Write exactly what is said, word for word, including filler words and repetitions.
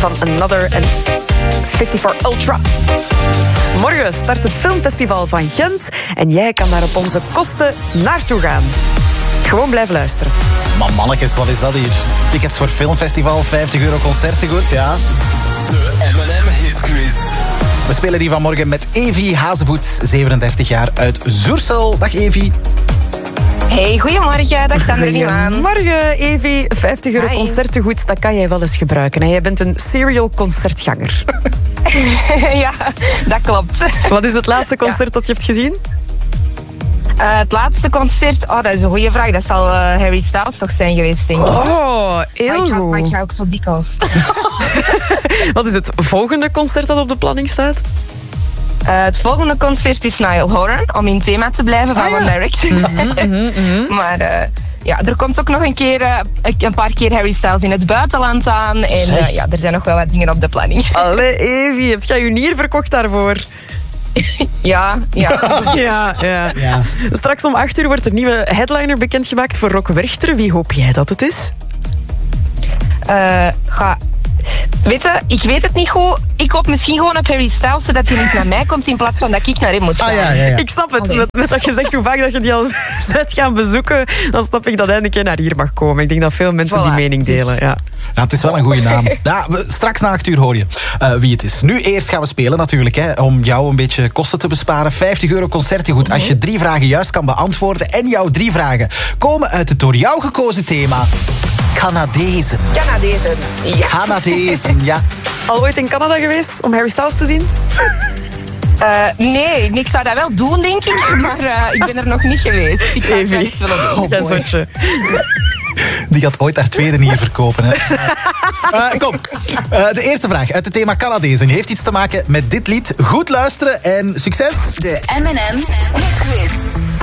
van Another en vijfenvijftig Ultra. Morgen start het filmfestival van Gent en jij kan daar op onze kosten naartoe gaan. Gewoon blijven luisteren. Maar mannetjes, wat is dat hier? Tickets voor filmfestival, vijftig euro concertengoed, ja. De M en M Hitquiz. We spelen die vanmorgen met Evie Hazevoets, zevenendertig jaar, uit Zoersel. Dag Evie. Hey, goedemorgen. Dag Sandra. Morgen, Evie. vijftig euro Hi. concertengoed, dat kan jij wel eens gebruiken. En jij bent een serial concertganger. Ja, dat klopt. Wat is het laatste concert dat je hebt gezien? Uh, het laatste concert, oh, dat is een goede vraag. Dat zal uh, Harry Styles toch zijn geweest, denk ik. Oh, heel Maar ik ga- goed. Maar ik ga ook zo dikwijls. Wat is het volgende concert dat op de planning staat? Uh, het volgende concert is Niall Horan, om in het thema te blijven van Ah, ja. One Direction. Maar uh, ja, er komt ook nog een keer, uh, een paar keer Harry Styles in het buitenland aan. En uh, ja, er zijn nog wel wat dingen op de planning. Allee, Evie, heb jij je nier verkocht daarvoor? Ja, ja. Ja, ja. Ja. Straks om acht uur wordt er nieuwe headliner bekendgemaakt voor Rock Werchter. Wie hoop jij dat het is? Uh, ga... Weet je, ik weet het niet goed. Ik hoop misschien gewoon op Harry Styles, zodat hij niet naar mij komt in plaats van dat ik naar hem moet gaan. Ah ja, ja, ja. Ik snap het. Allee. Met, met dat je zegt hoe vaak dat je die al bent gaan bezoeken, dan snap ik dat hij een keer naar hier mag komen. Ik denk dat veel mensen die Voilà. mening delen. Ja. Ja, het is wel een goede naam. Ja, we- straks na acht uur hoor je uh, wie het is. Nu eerst gaan we spelen natuurlijk, hè, om jou een beetje kosten te besparen. vijftig euro concertengoed als je drie vragen juist kan beantwoorden. En jouw drie vragen komen uit het door jou gekozen thema Canadezen. Canadezen. Ja. Canadezen, ja. Al ooit in Canada geweest om Harry Styles te zien? Uh, nee, ik zou dat wel doen, denk ik. Maar uh, ik ben er nog niet geweest. Ik zou het Evie. best willen doen. Oh, Ja, boy. zotje. Die gaat ooit haar tweede nier verkopen. Hè. Uh, kom, uh, de eerste vraag uit het thema Canadezen heeft iets te maken met dit lied. Goed luisteren en succes. De M en M Hitquiz.